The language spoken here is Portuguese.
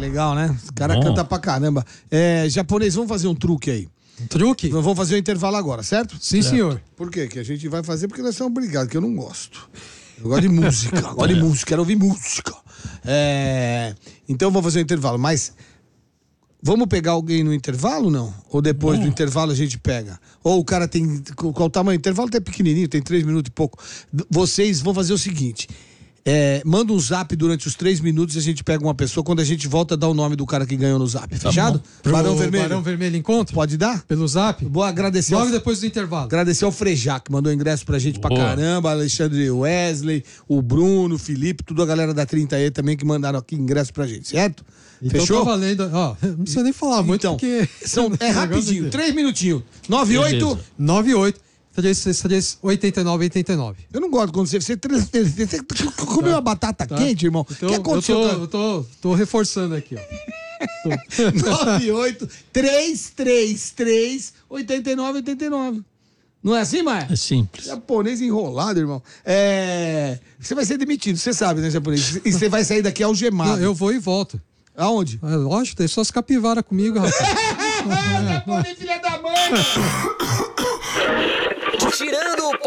Legal, né? Os caras cantam pra caramba. Japonês, vamos fazer um truque aí. Truque? Vamos fazer um intervalo agora, certo? Sim, senhor. Por quê? Que a gente vai fazer porque nós somos obrigados, que eu não gosto. Eu gosto de música, gosto de música, quero ouvir música. Então vamos fazer um intervalo, mas vamos pegar alguém no intervalo, não? Ou depois do intervalo a gente pega? Ou o cara tem... Qual o tamanho? O intervalo é pequenininho, tem 3 minutos e pouco. Vocês vão fazer o seguinte... manda um zap durante os 3 minutos e a gente pega uma pessoa. Quando a gente volta, dá o nome do cara que ganhou no zap. Fechado? Barão Vermelho. Barão Vermelho encontra? Pode dar? Pelo zap? Vou agradecer. Logo depois do intervalo. Agradecer ao Frejá, que mandou ingresso pra gente pra caramba. Alexandre Wesley, o Bruno, o Felipe, tudo a galera da 30E também que mandaram aqui ingresso pra gente, certo? Então fechou? Tá valendo. Ó, não precisa nem falar muito, então, porque... é rapidinho, 3 minutinhos. 98... 98 89 89. Eu não gosto quando você comeu uma batata quente, irmão. Então, o que aconteceu? Eu tô reforçando aqui, ó. 98 333 89 89. Não é assim, Maia? É simples. Japonês enrolado, irmão. Você vai ser demitido, você sabe, né, japonês? E você vai sair daqui algemado. Não, eu vou e volto. Aonde? Lógico, tem só as capivaras comigo, rapaz. Japonês, filha da mãe! Tirando o